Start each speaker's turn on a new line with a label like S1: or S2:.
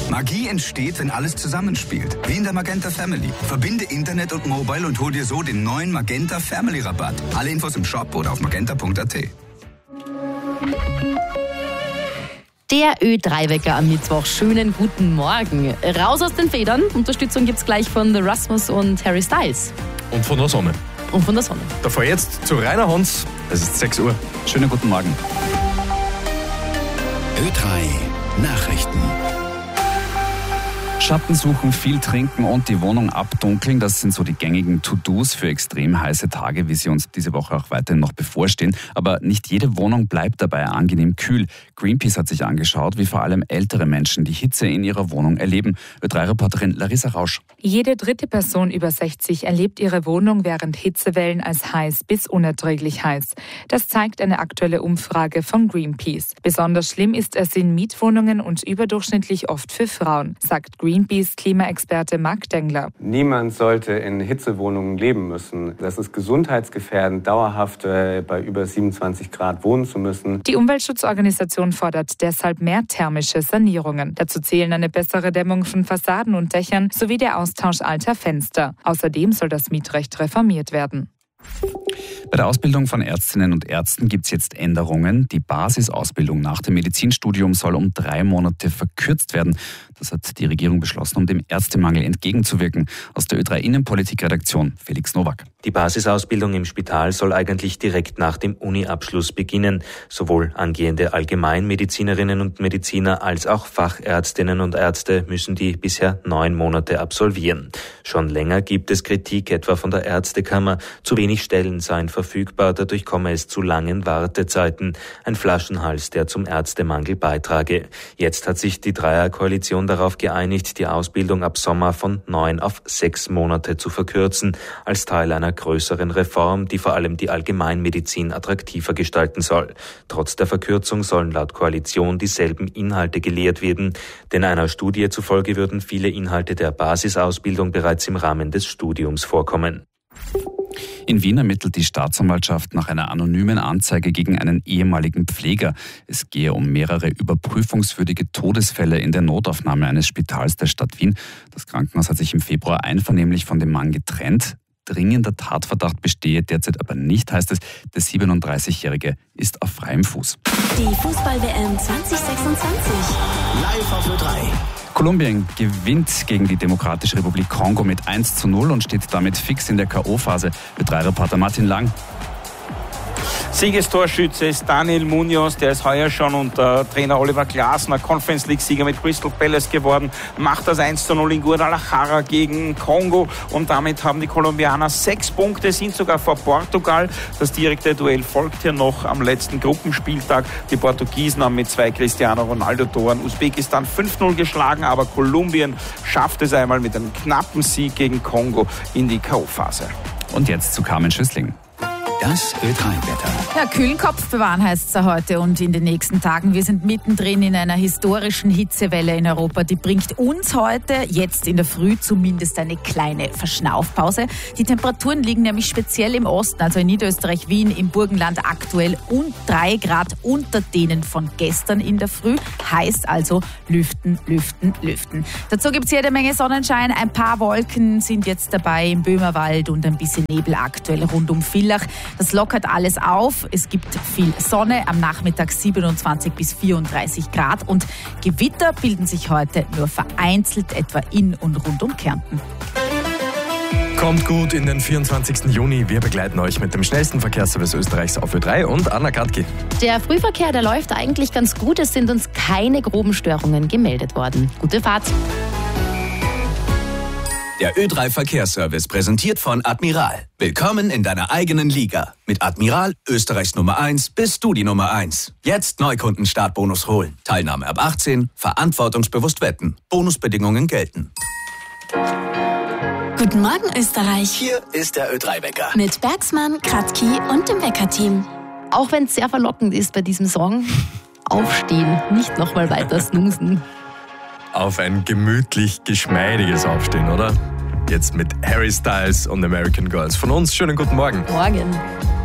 S1: Magie entsteht, wenn alles zusammenspielt. Wie in der Magenta Family. Verbinde Internet und Mobile und hol dir so den neuen Magenta Family Rabatt. Alle Infos im Shop oder auf magenta.at.
S2: Der Ö3-Wecker am Mittwoch. Schönen guten Morgen. Raus aus den Federn. Unterstützung gibt's gleich von The Rasmus und Harry Styles.
S3: Und von der Sonne.
S2: Und von der Sonne.
S3: Davor jetzt zu Rainer Hans. Es ist 6 Uhr.
S1: Schönen guten Morgen.
S4: Ö3 Nachrichten.
S5: Schatten suchen, viel trinken und die Wohnung abdunkeln. Das sind so die gängigen To-Dos für extrem heiße Tage, wie sie uns diese Woche auch weiterhin noch bevorstehen. Aber nicht jede Wohnung bleibt dabei angenehm kühl. Greenpeace hat sich angeschaut, wie vor allem ältere Menschen die Hitze in ihrer Wohnung erleben. Ö3-Reporterin Larissa Rausch.
S6: Jede dritte Person über 60 erlebt ihre Wohnung während Hitzewellen als heiß bis unerträglich heiß. Das zeigt eine aktuelle Umfrage von Greenpeace. Besonders schlimm ist es in Mietwohnungen und überdurchschnittlich oft für Frauen, sagt Greenpeace-Klimaexperte Marc Dengler.
S7: Niemand sollte in Hitzewohnungen leben müssen. Das ist gesundheitsgefährdend, dauerhaft bei über 27 Grad wohnen zu müssen.
S6: Die Umweltschutzorganisation fordert deshalb mehr thermische Sanierungen. Dazu zählen eine bessere Dämmung von Fassaden und Dächern sowie der Austausch alter Fenster. Außerdem soll das Mietrecht reformiert werden.
S5: Bei der Ausbildung von Ärztinnen und Ärzten gibt es jetzt Änderungen. Die Basisausbildung nach dem Medizinstudium soll um 3 Monate verkürzt werden. Das hat die Regierung beschlossen, um dem Ärztemangel entgegenzuwirken. Aus der Ö3 Innenpolitik-Redaktion Felix Nowak.
S8: Die Basisausbildung im Spital soll eigentlich direkt nach dem Uni-Abschluss beginnen. Sowohl angehende Allgemeinmedizinerinnen und Mediziner als auch Fachärztinnen und Ärzte müssen die bisher 9 Monate absolvieren. Schon länger gibt es Kritik, etwa von der Ärztekammer. Zu wenig Stellen seien verfügbar, dadurch komme es zu langen Wartezeiten. Ein Flaschenhals, der zum Ärztemangel beitrage. Jetzt hat sich die Dreierkoalition darauf geeinigt, die Ausbildung ab Sommer von 9 auf 6 Monate zu verkürzen, als Teil einer größeren Reform, die vor allem die Allgemeinmedizin attraktiver gestalten soll. Trotz der Verkürzung sollen laut Koalition dieselben Inhalte gelehrt werden, denn einer Studie zufolge würden viele Inhalte der Basisausbildung bereits im Rahmen des Studiums vorkommen.
S5: In Wien ermittelt die Staatsanwaltschaft nach einer anonymen Anzeige gegen einen ehemaligen Pfleger. Es gehe um mehrere überprüfungswürdige Todesfälle in der Notaufnahme eines Spitals der Stadt Wien. Das Krankenhaus hat sich im Februar einvernehmlich von dem Mann getrennt. Dringender Tatverdacht bestehe derzeit aber nicht, heißt es. Der 37-Jährige ist auf freiem Fuß.
S9: Die Fußball-WM 2026.
S4: Live auf Ö3.
S5: Kolumbien gewinnt gegen die Demokratische Republik Kongo mit 1:0 und steht damit fix in der K.O.-Phase. Ö3-Reporter Martin Lang.
S10: Siegestorschütze ist Daniel Munoz, der ist heuer schon unter Trainer Oliver Glasner Conference League-Sieger mit Crystal Palace geworden, macht das 1:0 in Guadalajara gegen Kongo und damit haben die Kolumbianer 6 Punkte, sind sogar vor Portugal. Das direkte Duell folgt hier noch am letzten Gruppenspieltag. Die Portugiesen haben mit 2 Cristiano Ronaldo-Toren Usbekistan 5:0 geschlagen, aber Kolumbien schafft es einmal mit einem knappen Sieg gegen Kongo in die K.O.-Phase.
S5: Und jetzt zu Carmen Schüssling.
S4: Das Ö3-Wetter.
S11: Ja, kühlen Kopf bewahren heißt es heute und in den nächsten Tagen. Wir sind mittendrin in einer historischen Hitzewelle in Europa. Die bringt uns heute, jetzt in der Früh, zumindest eine kleine Verschnaufpause. Die Temperaturen liegen nämlich speziell im Osten, also in Niederösterreich, Wien, im Burgenland aktuell 3 Grad unter denen von gestern in der Früh. Heißt also lüften, lüften, lüften. Dazu gibt es jede Menge Sonnenschein. Ein paar Wolken sind jetzt dabei im Böhmerwald und ein bisschen Nebel aktuell rund um Villach. Das lockert alles auf. Es gibt viel Sonne, am Nachmittag 27 bis 34 Grad und Gewitter bilden sich heute nur vereinzelt etwa in und rund um Kärnten.
S3: Kommt gut in den 24. Juni. Wir begleiten euch mit dem schnellsten Verkehrsservice Österreichs auf Ö3 und Anna Katki.
S2: Der Frühverkehr, der läuft eigentlich ganz gut. Es sind uns keine groben Störungen gemeldet worden. Gute Fahrt.
S4: Der Ö3 Verkehrsservice präsentiert von Admiral. Willkommen in deiner eigenen Liga. Mit Admiral, Österreichs Nummer 1, bist du die Nummer 1. Jetzt Neukunden-Startbonus holen. Teilnahme ab 18, verantwortungsbewusst wetten. Bonusbedingungen gelten.
S9: Guten Morgen, Österreich.
S4: Hier ist der Ö3-Wecker.
S9: Mit Bergsmann, Kratki und dem Wecker-Team.
S2: Auch wenn es sehr verlockend ist bei diesem Song, aufstehen, nicht nochmal weiter snoosen.
S3: Auf ein gemütlich geschmeidiges Aufstehen, oder? Jetzt mit Harry Styles und American Girls. Von uns schönen guten Morgen.
S2: Morgen.